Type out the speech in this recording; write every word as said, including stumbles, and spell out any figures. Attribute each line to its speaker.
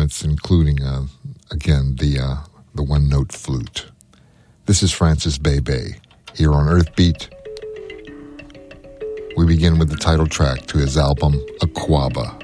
Speaker 1: instruments, including, uh, again, the uh, the one-note flute. This is Francis Bebey, here on Earthbeat. We begin with the title track to his album, Aquaba.